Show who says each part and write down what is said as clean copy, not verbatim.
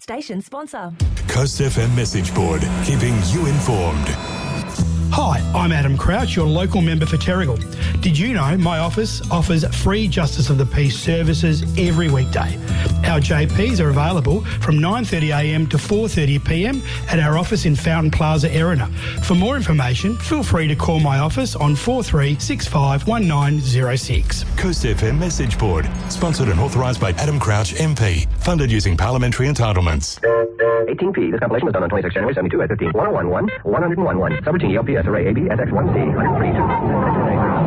Speaker 1: station sponsor.
Speaker 2: Coast FM message board, keeping you informed.
Speaker 3: Hi, I'm Adam Crouch, your local member for Terrigal. Did you know my office offers free Justice of the Peace services every weekday? Our JPs are available from 9:30am to 4:30pm at our office in Fountain Plaza, Erina. For more information, feel free to call my office on 43651906.
Speaker 2: Coast FM message board, sponsored and authorised by Adam Crouch MP, funded using parliamentary entitlements.
Speaker 4: 18P. This compilation was done on 26 January 72 at 15. 1011, 101, subroutine ELPS array AB SX1C 103.